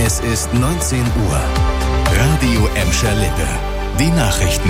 Es ist 19 Uhr. Radio Emscher Lippe. Die Nachrichten.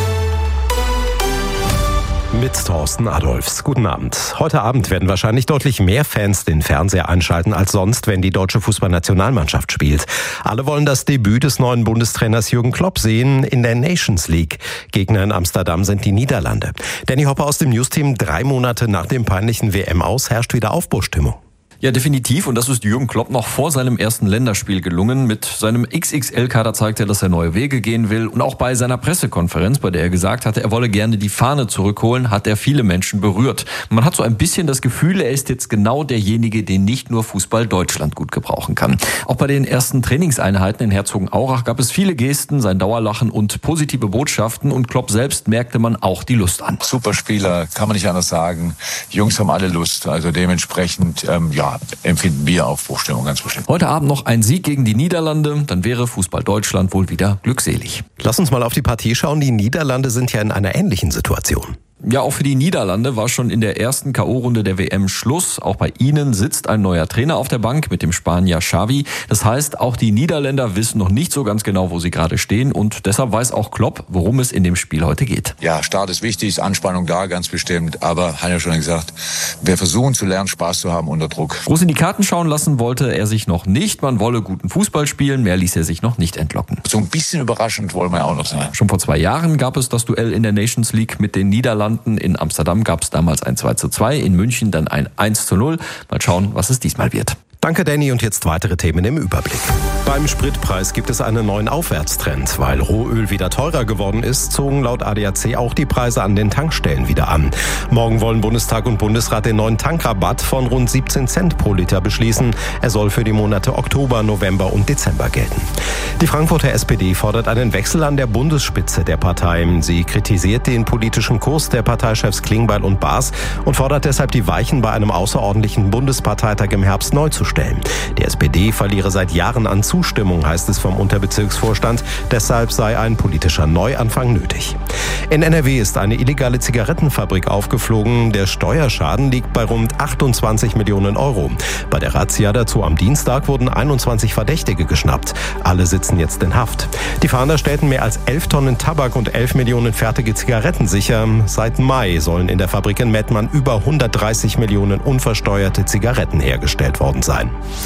Mit Thorsten Adolfs. Guten Abend. Heute Abend werden wahrscheinlich deutlich mehr Fans den Fernseher einschalten als sonst, wenn die deutsche Fußballnationalmannschaft spielt. Alle wollen das Debüt des neuen Bundestrainers Jürgen Klopp sehen in der Nations League. Gegner in Amsterdam sind die Niederlande. Danny Hopper aus dem News-Team. 3 Monate nach dem peinlichen WM-Aus herrscht wieder Aufbruchsstimmung. Ja, definitiv. Und das ist Jürgen Klopp noch vor seinem ersten Länderspiel gelungen. Mit seinem XXL-Kader zeigt er, dass er neue Wege gehen will. Und auch bei seiner Pressekonferenz, bei der er gesagt hatte, er wolle gerne die Fahne zurückholen, hat er viele Menschen berührt. Man hat so ein bisschen das Gefühl, er ist jetzt genau derjenige, den nicht nur Fußball Deutschland gut gebrauchen kann. Auch bei den ersten Trainingseinheiten in Herzogenaurach gab es viele Gesten, sein Dauerlachen und positive Botschaften. Und Klopp selbst merkte man auch die Lust an. Super Spieler, kann man nicht anders sagen. Die Jungs haben alle Lust. Also dementsprechend, empfinden wir Aufbruchstimmung ganz bestimmt. Heute Abend noch ein Sieg gegen die Niederlande, dann wäre Fußball Deutschland wohl wieder glückselig. Lass uns mal auf die Partie schauen. Die Niederlande sind ja in einer ähnlichen Situation. Ja, auch für die Niederlande war schon in der ersten K.O.-Runde der WM Schluss. Auch bei ihnen sitzt ein neuer Trainer auf der Bank mit dem Spanier Xavi. Das heißt, auch die Niederländer wissen noch nicht so ganz genau, wo sie gerade stehen. Und deshalb weiß auch Klopp, worum es in dem Spiel heute geht. Ja, Start ist wichtig, ist Anspannung da, ganz bestimmt. Aber, hat ja schon gesagt, wir versuchen zu lernen, Spaß zu haben unter Druck. Groß in die Karten schauen lassen wollte er sich noch nicht. Man wolle guten Fußball spielen, mehr ließ er sich noch nicht entlocken. So ein bisschen überraschend wollen wir auch noch sein. Schon vor 2 Jahren gab es das Duell in der Nations League mit den Niederlanden. In Amsterdam gab es damals ein 2:2, in München dann ein 1:0. Mal schauen, was es diesmal wird. Danke, Danny. Und jetzt weitere Themen im Überblick. Beim Spritpreis gibt es einen neuen Aufwärtstrend. Weil Rohöl wieder teurer geworden ist, zogen laut ADAC auch die Preise an den Tankstellen wieder an. Morgen wollen Bundestag und Bundesrat den neuen Tankrabatt von rund 17 Cent pro Liter beschließen. Er soll für die Monate Oktober, November und Dezember gelten. Die Frankfurter SPD fordert einen Wechsel an der Bundesspitze der Partei. Sie kritisiert den politischen Kurs der Parteichefs Klingbeil und Baas und fordert deshalb die Weichen bei einem außerordentlichen Bundesparteitag im Herbst neu zu stellen. Die SPD verliere seit Jahren an Zustimmung, heißt es vom Unterbezirksvorstand. Deshalb sei ein politischer Neuanfang nötig. In NRW ist eine illegale Zigarettenfabrik aufgeflogen. Der Steuerschaden liegt bei rund 28 Millionen Euro. Bei der Razzia dazu am Dienstag wurden 21 Verdächtige geschnappt. Alle sitzen jetzt in Haft. Die Fahnder stellten mehr als 11 Tonnen Tabak und 11 Millionen fertige Zigaretten sicher. Seit Mai sollen in der Fabrik in Mettmann über 130 Millionen unversteuerte Zigaretten hergestellt worden sein.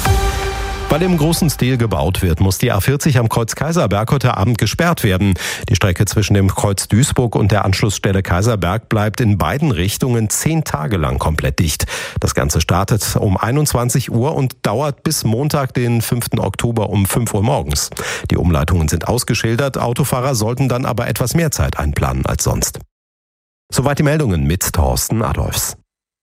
Weil im großen Stil gebaut wird, muss die A40 am Kreuz Kaiserberg heute Abend gesperrt werden. Die Strecke zwischen dem Kreuz Duisburg und der Anschlussstelle Kaiserberg bleibt in beiden Richtungen 10 Tage lang komplett dicht. Das Ganze startet um 21 Uhr und dauert bis Montag, den 5. Oktober um 5 Uhr morgens. Die Umleitungen sind ausgeschildert, Autofahrer sollten dann aber etwas mehr Zeit einplanen als sonst. Soweit die Meldungen mit Thorsten Adolfs.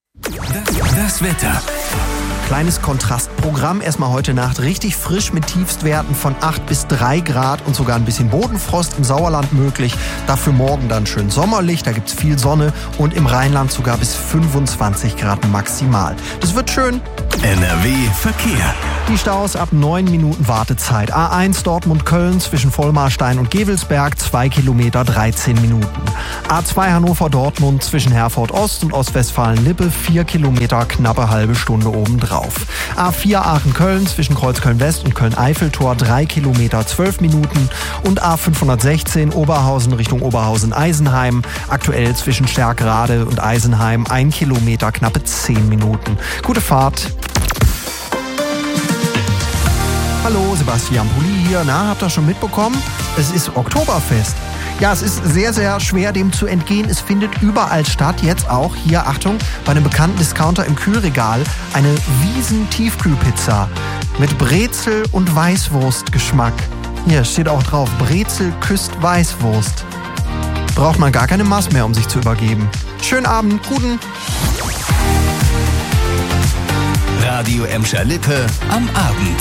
Das Wetter. Kleines Kontrastprogramm. Erstmal heute Nacht richtig frisch mit Tiefstwerten von 8 bis 3 Grad und sogar ein bisschen Bodenfrost im Sauerland möglich. Dafür morgen dann schön sommerlich, da gibt's viel Sonne und im Rheinland sogar bis 25 Grad maximal. Das wird schön. NRW Verkehr. Die Staus ab 9 Minuten Wartezeit. A1 Dortmund-Köln zwischen Vollmarstein und Gevelsberg 2 Kilometer 13 Minuten. A2 Hannover-Dortmund zwischen Herford-Ost und Ostwestfalen-Lippe 4 Kilometer knappe halbe Stunde obendrauf. A4 Aachen-Köln zwischen Kreuzköln-West und Köln-Eiffeltor 3 Kilometer 12 Minuten und A516 Oberhausen Richtung Oberhausen-Eisenheim aktuell zwischen Stärkrade und Eisenheim 1 Kilometer knappe 10 Minuten. Gute Fahrt. Hallo, Sebastian Pulli hier. Na, habt ihr schon mitbekommen? Es ist Oktoberfest. Ja, es ist sehr, sehr schwer, dem zu entgehen. Es findet überall statt. Jetzt auch hier, Achtung, bei einem bekannten Discounter im Kühlregal eine Wiesen-Tiefkühlpizza mit Brezel- und Weißwurstgeschmack. Hier steht auch drauf, Brezel küsst Weißwurst. Braucht man gar keine Maß mehr, um sich zu übergeben. Schönen Abend, guten. Radio Emscher Lippe am Abend.